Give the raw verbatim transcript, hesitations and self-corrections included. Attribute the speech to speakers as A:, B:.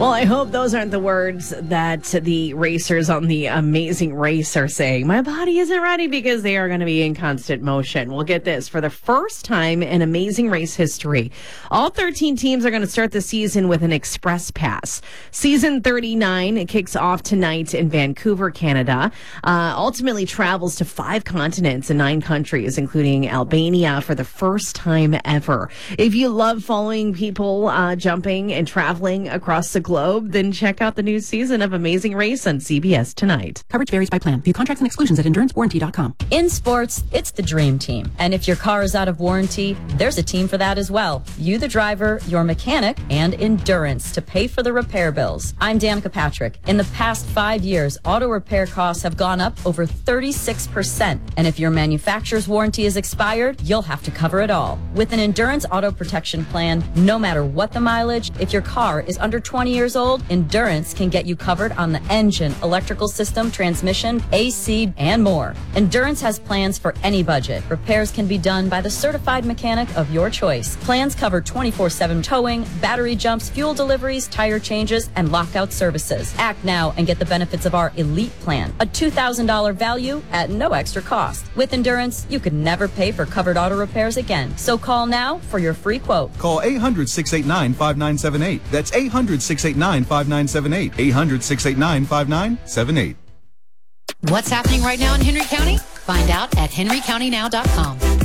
A: Well, I hope those aren't the words that the racers on the Amazing Race are saying. My body isn't ready, because they are going to be in constant motion. We'll get this. For the first time in Amazing Race history, all thirteen teams are going to start the season with an express pass. Season thirty-nine kicks off tonight in Vancouver, Canada. Uh, ultimately travels to five continents and nine countries, including Albania, for the first time ever. If you love following people uh, jumping and traveling across the globe, then check out the new season of Amazing Race on C B S tonight.
B: Coverage varies by plan. View contracts and exclusions at endurance warranty dot com.
C: In sports, it's the dream team. And if your car is out of warranty, there's a team for that as well. You, the driver, your mechanic, and Endurance to pay for the repair bills. I'm Danica Patrick. In the past five years, auto repair costs have gone up over thirty-six percent. And if your manufacturer's warranty is expired, you'll have to cover it all. With an Endurance auto protection plan, no matter what the mileage, if your car is under twenty years old, Endurance can get you covered on the engine, electrical system, transmission, A C, and more. Endurance has plans for any budget. Repairs can be done by the certified mechanic of your choice. Plans cover twenty-four seven towing, battery jumps, fuel deliveries, tire changes, and lockout services. Act now and get the benefits of our Elite Plan, a two thousand dollars value at no extra cost. With Endurance, you could never pay for covered auto repairs again. So call now for your free quote.
D: Call eight hundred, six eight nine, five nine seven eight. That's eight hundred, six eight nine, five nine seven eight. eight hundred, six eight nine, five nine seven eight.
E: What's happening right now in Henry County? Find out at henry county now dot com.